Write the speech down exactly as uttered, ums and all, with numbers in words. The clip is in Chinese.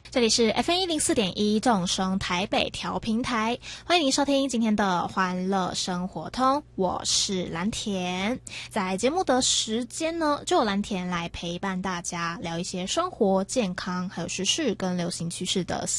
这里是 F M 一零四点一众生台北调频台，欢迎您收听今天的欢乐生活通，我是蓝田。在节目的时间呢，就由蓝田来陪伴大家聊一些生活、健康还有时事跟流行趋势的